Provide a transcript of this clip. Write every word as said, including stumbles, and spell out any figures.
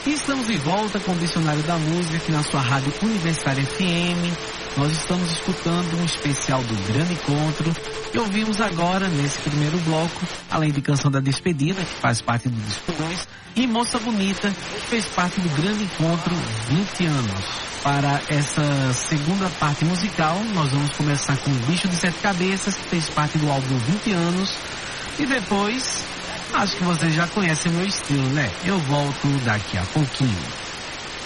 E estamos de volta com o Dicionário da Música aqui na sua rádio Universitária F M. Nós estamos escutando um especial do Grande Encontro e ouvimos agora, nesse primeiro bloco, além de Canção da Despedida, que faz parte do Disco dois, e Moça Bonita, que fez parte do Grande Encontro vinte anos. Para essa segunda parte musical, nós vamos começar com o Bicho de Sete Cabeças, que fez parte do álbum vinte anos, e depois... acho que vocês já conhecem meu estilo, né? Eu volto daqui a pouquinho.